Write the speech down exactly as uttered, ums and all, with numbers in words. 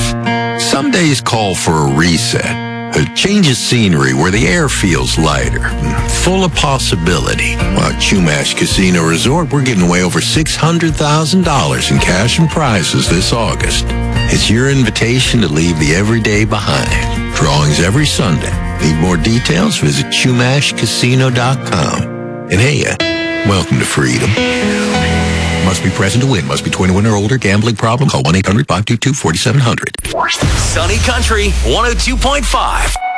Some days call for a reset, a change of scenery where the air feels lighter, full of possibility. While at Chumash Casino Resort, we're giving away over six hundred thousand dollars in cash and prizes this August. It's your invitation to leave the everyday behind. Drawings every Sunday. Need more details? Visit chumash casino dot com. And hey, uh, welcome to freedom. Must be present to win. Must be twenty-one or older. Gambling problem? Call one eight hundred five two two four seven zero zero. Sunny Country one oh two point five.